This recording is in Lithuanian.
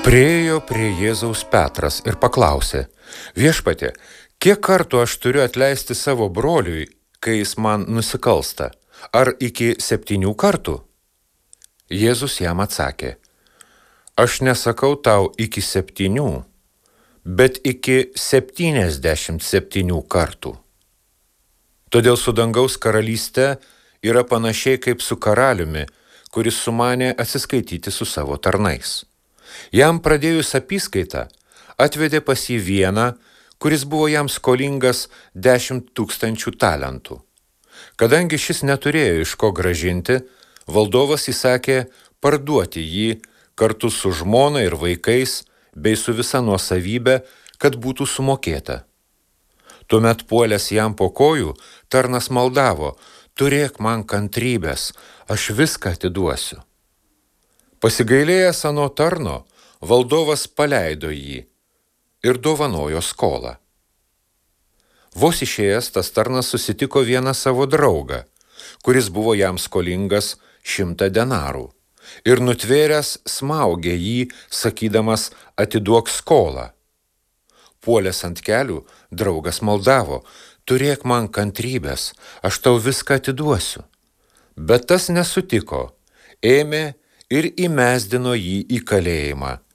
Priėjo prie Jėzaus Petras ir paklausė: Viešpatie, kiek kartų aš turiu atleisti savo broliui, kai jis man nusikalsta? Ar iki 7 kartų? Jėzus jam atsakė: Aš nesakau tau iki 7, bet iki 77 kartų. Todėl su dangaus karalyste yra panašiai kaip su karaliumi, kuris sumanė atsiskaityti su savo tarnais. Jam pradėjus apyskaitą, atvedė pas jį vieną, kuris buvo jam skolingas 10 000 talentų. Kadangi šis neturėjo iš ko grąžinti, valdovas įsakė parduoti jį kartu su žmona ir vaikais, bei su visa nuosavybė, kad būtų sumokėta. Tuomet puolęs jam po kojų, tarnas maldavo: turėk man kantrybės, aš viską atiduosiu. Pasigailėjęs ano tarno, valdovas paleido jį ir dovanojo skolą. Vos išėjęs, tas tarnas susitiko vieną savo draugą, kuris buvo jam skolingas 100 denarų, ir nutvėręs smaugė jį, sakydamas: atiduok skolą. Puolęs ant kelių, draugas maldavo: turėk man kantrybės, aš tau viską atiduosiu. Bet tas nesutiko, ėmė ir įmesdino jį į kalėjimą,